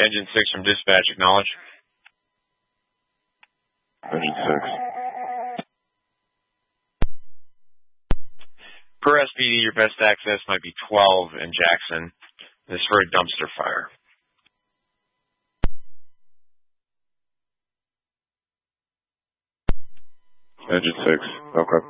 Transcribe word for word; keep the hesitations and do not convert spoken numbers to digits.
Engine six from dispatch, acknowledge. Engine six. Per S P D, your best access might be twelve in Jackson. This is for a dumpster fire. Engine six. Okay.